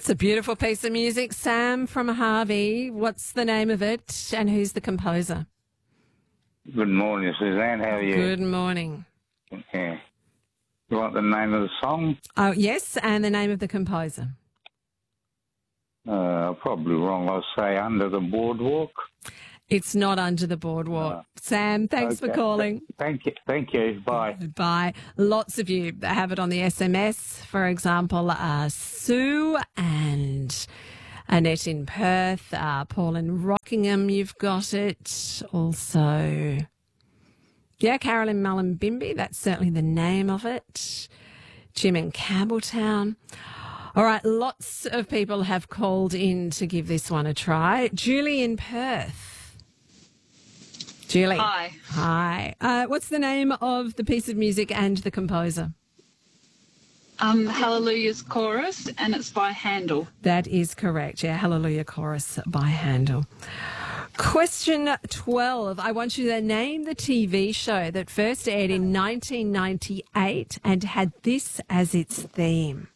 That's a beautiful piece of music. Sam from Harvey, what's the name of it and who's the composer? Good morning, Suzanne. How are you? Good morning. Yeah. You want the name of the song? Oh, yes, and the name of the composer. Probably wrong. I'll say Under the Boardwalk. It's not Under the Boardwalk. Sam, thanks for calling. Thank you. Thank you. Bye. Bye. Lots of you have it on the SMS. For example, Sue and Annette in Perth, Paul in Rockingham, you've got it. Also, yeah, Carolyn Mullumbimby, that's certainly the name of it. Jim in Campbelltown. All right, lots of people have called in to give this one a try. Julie in Perth. Julie. Hi. Hi. What's the name of the piece of music and the composer? Hallelujah's Chorus, and it's by Handel. That is correct. Yeah, Hallelujah Chorus by Handel. Question 12. I want you to name the TV show that first aired in 1998 and had this as its theme.